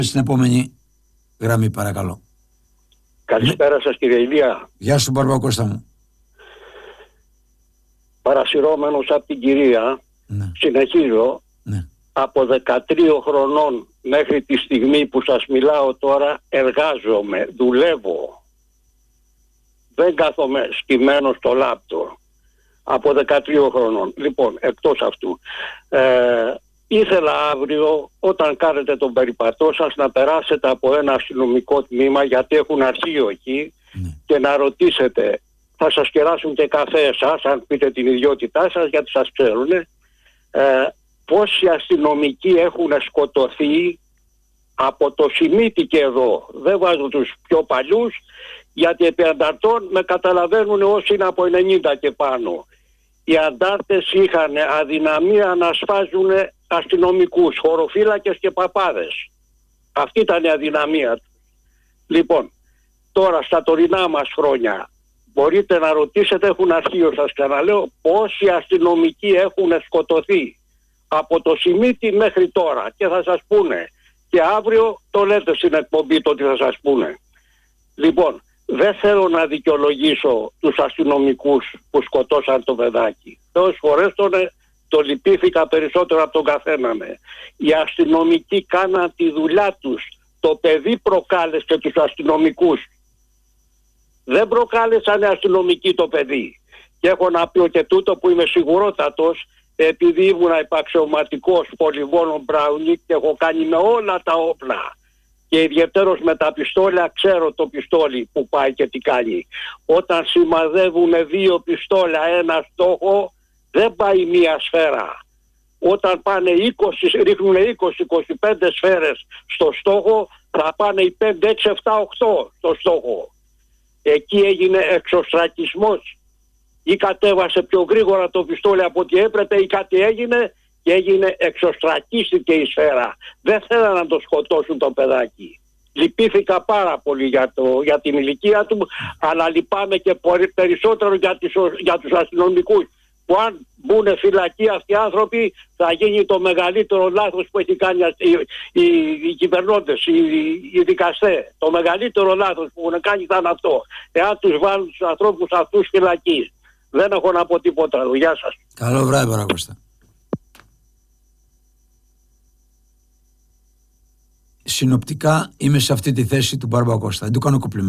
Στην επόμενη γραμμή, παρακαλώ. Καλησπέρα σας, κύριε Ηλία. Γεια σου, Μπαρμπακώστα μου. Παρασυρώμενος από την κυρία, Ναι. συνεχίζω. Ναι. Από 13 χρονών μέχρι τη στιγμή που σας μιλάω τώρα εργάζομαι, δουλεύω. Δεν κάθομαι στημένος στο λάπτοπ. Από 13 χρονών. Λοιπόν, εκτός αυτού, ήθελα αύριο όταν κάνετε τον περιπατό σας να περάσετε από ένα αστυνομικό τμήμα, γιατί έχουν αρχείο εκεί, και να ρωτήσετε, θα σας κεράσουν και καφέ εσάς, αν πείτε την ιδιότητά σας, γιατί σας ξέρουν, πόσοι αστυνομικοί έχουν σκοτωθεί από το Σιμίτι και εδώ. Δεν βάζω τους πιο παλιούς, γιατί επί ανταρτών με καταλαβαίνουν όσοι είναι από 90 και πάνω. Οι αντάρτες είχαν αδυναμία να σφάζουν αστυνομικούς, χωροφύλακες και παπάδες. Αυτή ήταν η αδυναμία του. Λοιπόν, τώρα στα τωρινά μας χρόνια μπορείτε να ρωτήσετε, έχουν αρχείο σας ξαναλέω, πόσοι αστυνομικοί έχουν σκοτωθεί από το Σιμίτι μέχρι τώρα, και θα σας πούνε. Και αύριο το λέτε στην εκπομπή το τι θα σας πούνε. Λοιπόν, δεν θέλω να δικαιολογήσω τους αστυνομικούς που σκοτώσαν το παιδάκι. Θεός φορέστονε, το λυπήθηκα περισσότερο από τον καθένα. Οι αστυνομικοί κάναν τη δουλειά τους. Το παιδί προκάλεσε τους αστυνομικούς. Δεν προκάλεσαν οι αστυνομικοί το παιδί. Και έχω να πει και τούτο που είμαι σιγουρότατος, επειδή ήμουν υπαξιωματικός πολυβόλων Μπράουνικ και έχω κάνει με όλα τα όπλα. Και ιδιαιτέρως με τα πιστόλια, ξέρω το πιστόλι που πάει και τι κάνει. Όταν σημαδεύουν 2 πιστόλια ένα στόχο, δεν πάει μία σφαίρα. Όταν πάνε 20, ρίχνουν 20-25 σφαίρες στο στόχο, θα πάνε οι 5, 6, 7, 8 στο στόχο. Εκεί έγινε εξωστρακισμός. Ή κατέβασε πιο γρήγορα το πιστόλι από ό,τι έπρεπε, ή κάτι έγινε και εξωστρακίστηκε η σφαίρα. Δεν θέλανε να το σκοτώσουν το παιδάκι. Λυπήθηκα πάρα πολύ για την ηλικία του, αλλά λυπάμαι και περισσότερο για τους αστυνομικούς, που αν μπουν φυλακοί αυτοί οι άνθρωποι θα γίνει το μεγαλύτερο λάθος που έχει κάνει οι κυβερνώντες, οι δικαστές. Το μεγαλύτερο λάθος που έχουν κάνει ήταν αυτό. Εάν τους βάλουν τους ανθρώπους αυτούς φυλακοί. Δεν έχω να πω τίποτα άλλο. Γεια σας. Καλό βράδυ, Παρακώστα. Συνοπτικά είμαι σε αυτή τη θέση του Μπαρμπακώστα. Δεν του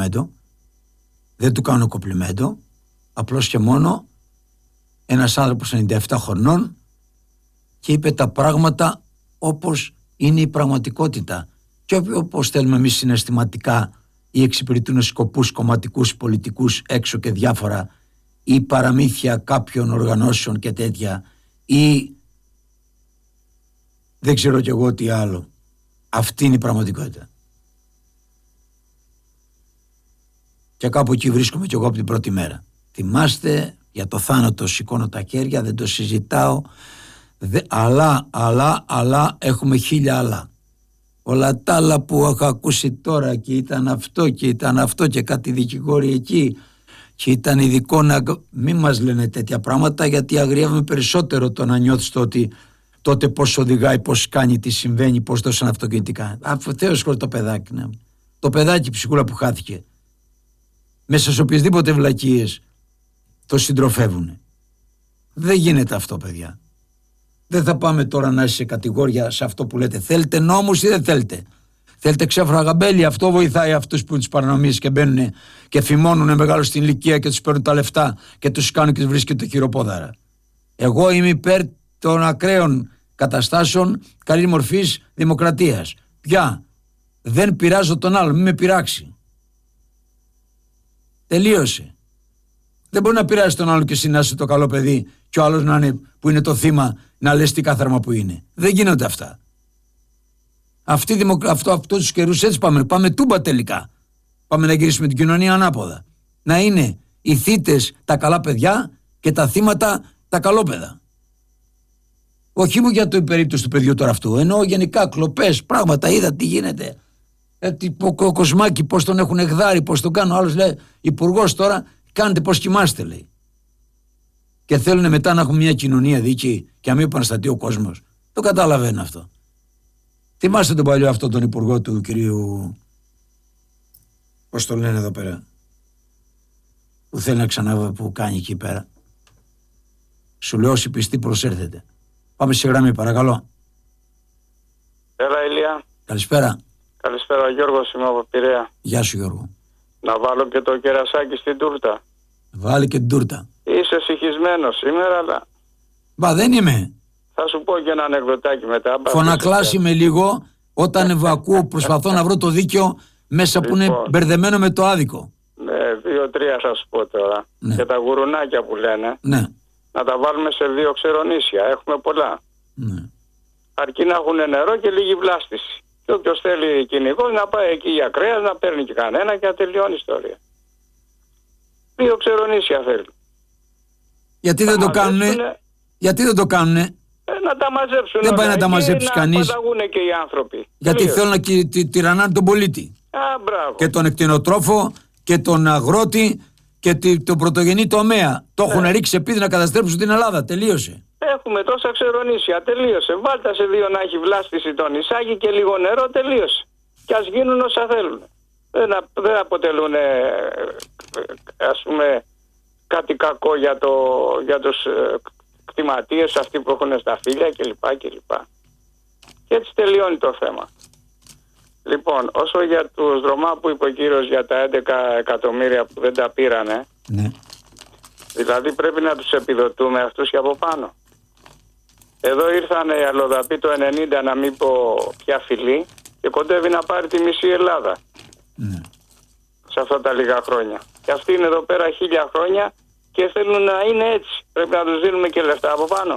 κάνω κοπλιμέντο. Απλώς και μόνο ένας άνθρωπος 97 χρονών και είπε τα πράγματα όπως είναι η πραγματικότητα. Και όπως θέλουμε εμείς συναισθηματικά ή εξυπηρετούν σκοπούς κομματικούς, πολιτικούς έξω και διάφορα, ή παραμύθια κάποιων οργανώσεων και τέτοια, ή δεν ξέρω κι εγώ τι άλλο. Αυτή είναι η πραγματικότητα. Και κάπου εκεί βρίσκομαι κι εγώ από την πρώτη μέρα. Θυμάστε, για το θάνατο σηκώνω τα χέρια, δεν το συζητάω, αλλά έχουμε 1000 άλλα. Όλα τα άλλα που έχω ακούσει τώρα, και ήταν αυτό και κάτι δικηγόροι εκεί, και ήταν ειδικό να μην μας λένε τέτοια πράγματα, γιατί αγριεύουμε περισσότερο το να νιώθεις τότε πώς οδηγάει, πώς κάνει, τι συμβαίνει, πώς δώσαν αυτοκινητικά. Θεός χωρίς το παιδάκι. Ναι. Το παιδάκι ψυχούλα που χάθηκε. Μέσα σε οποιασδήποτε βλακίες το συντροφεύουν. Δεν γίνεται αυτό, παιδιά. Δεν θα πάμε τώρα να είσαι σε κατηγόρια σε αυτό που λέτε. Θέλετε νόμους ή δεν θέλετε? Θέλετε ξέφραγαμπέλη? Αυτό βοηθάει αυτούς που τους παρανομίες και μπαίνουν και φημώνουν μεγάλο στην ηλικία και τους παίρνουν τα λεφτά και τους κάνουν και τους βρίσκεται το χειροπόδαρα. Εγώ είμαι υπέρ των ακραίων καταστάσεων καλή μορφής δημοκρατίας. Πια δεν πειράζω τον άλλο, μην με πειράξει. Τελείωσε. Δεν μπορεί να πειράζει τον άλλο και εσύ να είσαι το καλό παιδί και ο άλλος να είναι, που είναι το θύμα, να λες τι κάθαρμα που είναι. Δεν γίνονται αυτά. Αυτό τους καιρούς έτσι πάμε τούμπα τελικά. Πάμε να γυρίσουμε την κοινωνία ανάποδα. Να είναι οι θύτες τα καλά παιδιά και τα θύματα τα καλόπαιδα. Όχι μου για την περίπτωση του παιδιού τώρα αυτού. Εννοώ γενικά κλοπές, πράγματα, είδα τι γίνεται. Ο Κοσμάκη πώς τον έχουν εκδάρει, πώς τον κάνουν. Ο άλλος λέει, υπουργός τώρα, κάντε πώς κοιμάστε, λέει. Και θέλουν μετά να έχουν μια κοινωνία δίκαιη και να μην επαναστατεί ο κόσμος. Το καταλαβαίνω αυτό. Θυμάστε τον παλιό αυτό τον υπουργό του κυρίου, πώς το λένε εδώ πέρα, που θέλει να ξαναβεί, που κάνει εκεί πέρα. Σου λέω όσοι πιστοί προσέρθετε. Πάμε σε γραμμή, παρακαλώ. Έλα, Ηλία. Καλησπέρα. Καλησπέρα, Γιώργος, είμαι από Πειραιά. Γεια σου, Γιώργο. Να βάλω και το κερασάκι στην τούρτα. Βάλει και την τούρτα. Είσαι συγχυσμένος σήμερα, αλλά Μπα, δεν είμαι. θα σου πω και ένα ανεκδοτάκι μετά. Φωνακλάς είμαι λίγο όταν ακούω, προσπαθώ να βρω το δίκιο μέσα που είναι Λοιπόν. μπερδεμένο με το άδικο. Ναι, 2-3 θα σου πω τώρα. Ναι. Και τα γουρουνάκια που λένε, Ναι, να τα βάλουμε σε 2 ξερονήσια. Έχουμε πολλά. ναι. Αρκεί να έχουν νερό και λίγη βλάστηση. Και όποιος θέλει κυνηγός να πάει εκεί για κρέας, να παίρνει και κανένα και να τελειώνει η ιστορία. 2 ξερονήσια θέλει. Γιατί δεν το κάνουνε, γιατί δεν το κάνουνε, Να τα μαζέψουν. Δεν πάει όλα να τα εκεί, μαζέψει κανείς. Να παταγούνε και οι άνθρωποι. γιατί Τελείως. θέλουν να τυραννάνε τον πολίτη. Α, μπράβο. Και τον εκτινοτρόφο και τον αγρότη και τον πρωτογενή τομέα. Το έχουν ρίξει επειδή να καταστρέψουν την Ελλάδα. Τελείωσε. Έχουμε τόσα ξερονήσια. Τελείωσε. Βάλτε σε 2 να έχει βλάστηση το νησάκι και λίγο νερό. Τελείωσε. Και ας γίνουν όσα θέλουν. Δεν αποτελούν ας πούμε κάτι κακό για τους κτηματίες αυτοί που έχουν στα φύλλα κλπ. Και έτσι τελειώνει το θέμα. Λοιπόν, όσο για τους Ρωμά που είπε ο κύριος για τα 11 εκατομμύρια που δεν τα πήρανε, Ναι. δηλαδή πρέπει να τους επιδοτούμε αυτούς και από πάνω. Εδώ ήρθανε οι αλλοδαποί το 90, να μην πω πια φιλή, και κοντεύει να πάρει τη μισή Ελλάδα Ναι. σε αυτά τα λίγα χρόνια. Και αυτοί είναι εδώ πέρα 1000 χρόνια και θέλουν να είναι έτσι. Πρέπει να τους δίνουμε και λεφτά από πάνω.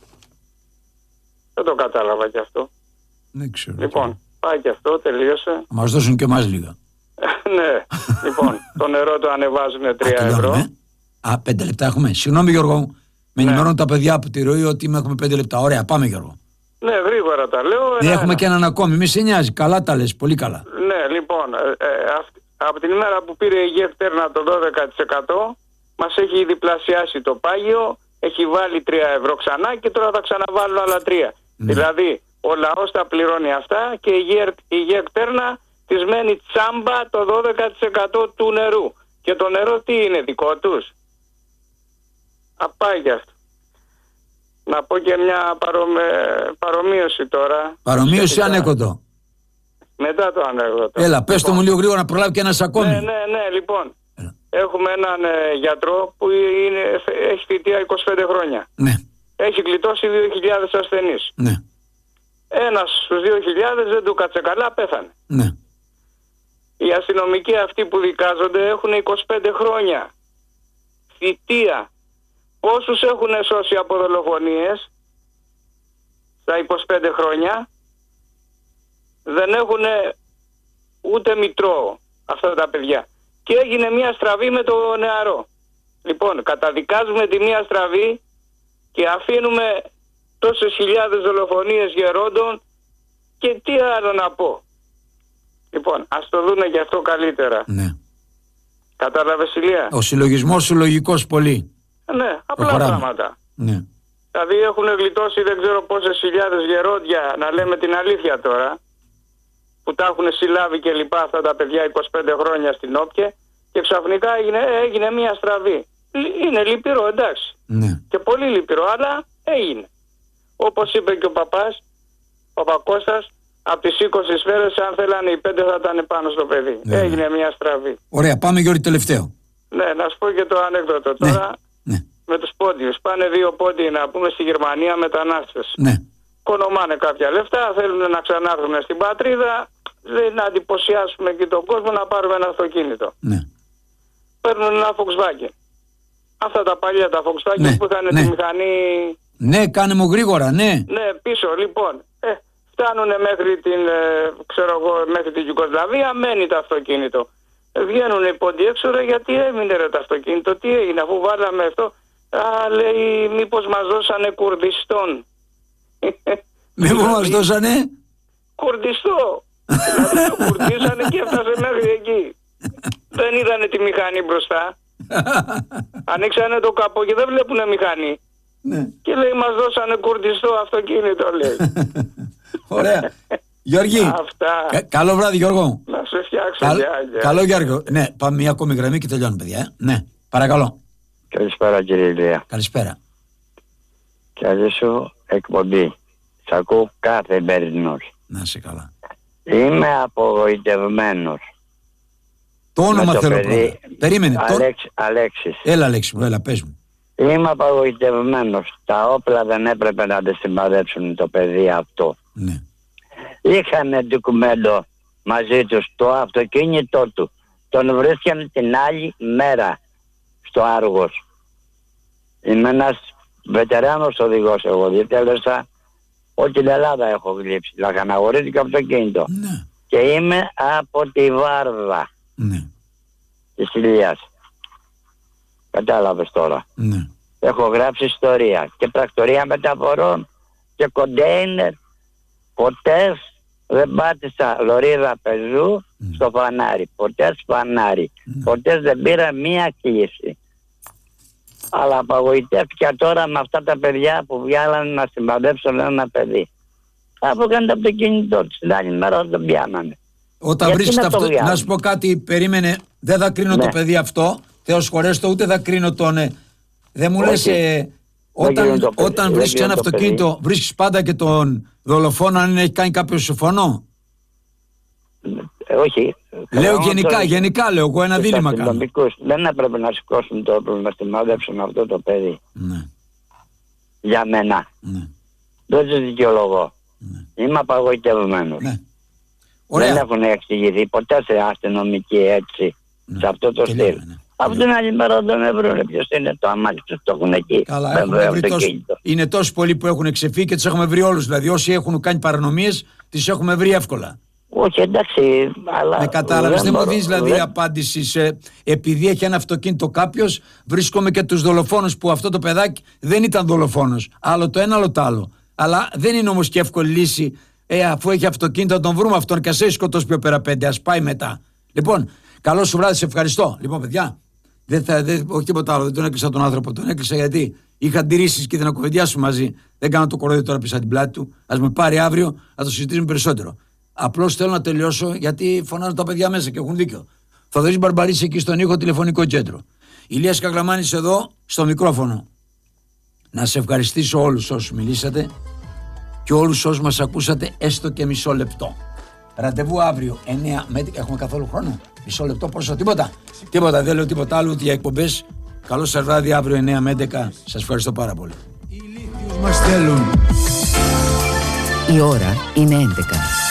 Δεν το κατάλαβα κι αυτό. Δεν ξέρω. Λοιπόν, πάει και αυτό, τελείωσε. Να μας δώσουν και εμάς λίγα. Ναι, λοιπόν, το νερό το ανεβάζουν 3 ευρώ. Τελειώνουμε. 5 λεπτά έχουμε. Συγγνώμη, Γιώργο μου. Με ενημερώνουν τα παιδιά από τη ροή ότι έχουμε 5 λεπτά. Ωραία, πάμε, Γιώργο. Ναι, γρήγορα τα λέω. Ναι, έχουμε και έναν ακόμη. Μη σε νοιάζει. Καλά τα λες. Πολύ καλά. Ναι, λοιπόν, από την ημέρα που πήρε η ΓΕΚ Τέρνα το 12%, μας έχει διπλασιάσει το πάγιο, έχει βάλει 3 ευρώ ξανά και τώρα θα ξαναβάλουν άλλα 3. Ναι. Δηλαδή, ο λαός τα πληρώνει αυτά και η ΓΕΚ Τέρνα της μένει τσάμπα το 12% του νερού. Και το νερό τι είναι, δικό τους? Απάει γι' αυτό. Να πω και μια παρομοίωση τώρα. Παρομοίωση Σχετικά. ανέκδοτο. Μετά το ανέκδοτο. Έλα, πες το μου λίγο γρήγορα να προλάβει και ένας ακόμη. Ναι, λοιπόν. Έλα. Έχουμε έναν γιατρό που έχει θητεία 25 χρόνια. Ναι, Έχει γλιτώσει 2.000 ασθενείς. ναι, Ένας στους 2.000 δεν του κάτσε καλά, πέθανε. ναι. Οι αστυνομικοί αυτοί που δικάζονται έχουν 25 χρόνια θητεία. Πόσους έχουν σώσει από δολοφονίες στα 25 χρόνια? Δεν έχουν ούτε μητρό αυτά τα παιδιά. Και έγινε μια στραβή με το νεαρό. Λοιπόν, καταδικάζουμε τη μια στραβή και αφήνουμε τόσες χιλιάδες δολοφονίες γερόντων και τι άλλο να πω. Λοιπόν, ας το δούνε γι' αυτό καλύτερα. Ναι. Κατάλαβες, Ηλία? Ο συλλογισμός σου λογικός πολύ. Ναι, απλά Προχωράμε. πράγματα. Ναι. Δηλαδή έχουν γλιτώσει δεν ξέρω πόσες χιλιάδες γερόντια, να λέμε την αλήθεια τώρα, που τα έχουν συλλάβει και λοιπά αυτά τα παιδιά 25 χρόνια στην Όπιε, και ξαφνικά έγινε μια στραβή. Είναι λυπηρό, εντάξει. Ναι. Και πολύ λυπηρό, αλλά έγινε. Όπως είπε και ο παπάς, ο Παπακώστας, από τις 20 σφαίρες, αν θέλανε οι 5 θα ήταν πάνω στο παιδί. Ναι. Έγινε μια στραβή. Ωραία, πάμε Γιώργη τελευταίο. Ναι, να σου πω και το ανέκδοτο Ναι. τώρα. Ναι. Με τους πόντιους. Πάνε 2 πόντιοι να πούμε στη Γερμανία μετανάστες. Ναι. Κονομάνε κάποια λεφτά, θέλουν να ξανάρθουν στην πατρίδα, λέει να εντυπωσιάσουμε και τον κόσμο, να πάρουμε ένα αυτοκίνητο. Ναι. Παίρνουν ένα Volkswagen. Αυτά τα παλιά τα Volkswagen Ναι, που είχαν ναι. τη μηχανή. Ναι, κάνε μου γρήγορα, ναι. Ναι, πίσω λοιπόν. Φτάνουν μέχρι μέχρι την Ιουγκοσλαβία, μένει το αυτοκίνητο. Βγαίνουν οι πόντιοι έξω, ρε, γιατί έμεινε ρε το αυτοκίνητο, τι έγινε, αφού βάλαμε αυτό? Α, λέει, μήπως μας δώσανε Κουρδιστόν. Μήπως μας δώσανε. Κουρδιστό. Δηλαδή το κουρδίσανε και έφτασε μέχρι εκεί. Δεν είδανε τη μηχανή μπροστά. Ανοίξανε το καπό και δεν βλέπουνε μηχανή. Ναι. Και λέει, μας δώσανε Κουρδιστό αυτοκίνητο, λέει. Ωραία. Γιώργη, Αυτά. Καλό βράδυ Γιώργο. Να σε φτιάξω. Καλό Γιώργο. Ναι, πάμε μια ακόμη γραμμή και τελειώνουμε παιδιά. Ναι, παρακαλώ. Καλησπέρα κύριε Ηλία. Καλησπέρα. Καλή σου εκπομπή. Σ' ακούω κάθε μερινός. Να είσαι καλά. Είμαι απογοητευμένος. Το όνομα θέλω πρώτα. Περίμενε. Αλέξης. Έλα Αλέξη μου, έλα πες μου. Είμαι απογοητευμένος. Τα όπλα δεν έπρεπε να αντισυμβαδέψουν το παιδί αυτό. Ναι. Είχαν ντοκουμέντο μαζί τους το αυτοκίνητό του. Τον βρίσκαν την άλλη μέρα στο Άργος. Είμαι ένας βετεράνος οδηγός εγώ. Διετέλεσα όλη την Ελλάδα έχω γλύψει. Λαχαναγορίστηκα αυτοκίνητο. Ναι. Και είμαι από τη Βάρδα. Ναι. Της Ηλίας. Κατάλαβες τώρα. Ναι. Έχω γράψει ιστορία και πρακτορία μεταφορών και κοντέινερ. Ποτέ δεν πάτησα λωρίδα πεζού στο φανάρι. Ποτέ φανάρι. Ποτέ δεν πήρα μία κλίση. Αλλά απαγοητεύτηκα τώρα με αυτά τα παιδιά που βγάλανε να συμπαντέψουν ένα παιδί. Αφού έκανε το αυτοκίνητό του, την άλλη μέρα τον πιάνανε. Όταν βρίσκεις αυτό, να σου πω κάτι, περίμενε, δεν θα κρίνω το παιδί αυτό, Θεός χωρέστο, ούτε θα κρίνω τον... δεν μου λες, όταν βρίσκεις ένα αυτοκίνητο, βρίσκεις πάντα και τον δολοφόνο αν έχει κάνει κάποιο συμφωνό. Όχι. Λέω γενικά λέω εγώ ένα δίλημμα κάνω. Δεν έπρεπε να σηκώσουν το όπλο να σημαδέψουν αυτό το παιδί. Ναι. Για μένα. Ναι. Δεν το δικαιολογώ. Ναι. Είμαι απαγοητευμένος. Ναι. Δεν έχουν εξηγηθεί ποτέ σε αστυνομική έτσι, σε αυτό το στυλ. Ναι. Από την άλλη μέρα δεν έβρουν ποιος είναι το αμάξι τους, το έχουν εκεί. Καλά, είναι τόσοι πολλοί που έχουν ξεφύγει και τους έχουμε βρει όλους. Δηλαδή όσοι έχουν κάνει παρανομίες, τις έχουμε βρει εύκολα. Όχι, εντάξει, αλλά... Με κατάλαβες, δεν μου δίνεις δηλαδή απάντηση σε... Επειδή έχει ένα αυτοκίνητο κάποιος, βρίσκομαι και τους δολοφόνους που αυτό το παιδάκι δεν ήταν δολοφόνος. Άλλο το ένα, άλλο το άλλο. Αλλά δεν είναι όμως και εύκολη λύση. Αφού έχει αυτοκίνητο, να τον βρούμε αυτόν και ας έχει σκοτώσει πιο πέρα 5, ας πάει μετά. Λοιπόν, καλό σου βράδυ, σε ευχαριστώ. Λοιπόν, παιδιά, όχι τίποτα άλλο, δεν τον έκλεισα τον άνθρωπο. Τον έκλεισα γιατί είχα αντιρρήσεις και ήθελα να κουβεντιάσουμε μαζί. Δεν κάνω το κορόιδι τώρα πίσω την πλάτη του. Ας με πάρει αύριο, να το συζητήσουμε περισσότερο. Απλώς θέλω να τελειώσω γιατί φωνάζουν τα παιδιά μέσα και έχουν δίκιο. Θοδωρής Μπαρμπαρής εκεί στον ήχο, τηλεφωνικό κέντρο. Ηλίας Κακλαμάνης εδώ στο μικρόφωνο. Να σε ευχαριστήσω όλους όσους μιλήσατε και όλους όσους μας ακούσατε έστω και μισό λεπτό. Ραντεβού αύριο 9 με 11. Έχουμε καθόλου χρόνο? Μισό λεπτό, πόσο, τίποτα. Τίποτα, δεν λέω τίποτα άλλο ούτε για εκπομπές. Καλό σας βράδυ αύριο 9 με 11. Σας ευχαριστώ πάρα πολύ. Οι ηλίθιους μας θέλουν. Η ώρα είναι 11.